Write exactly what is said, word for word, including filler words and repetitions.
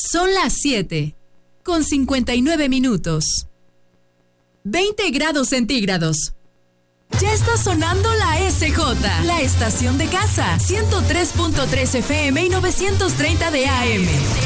Son las siete, con cincuenta y nueve minutos. veinte grados centígrados. Ya está sonando la S J, la estación de casa, ciento tres punto tres F M y novecientos treinta de A M.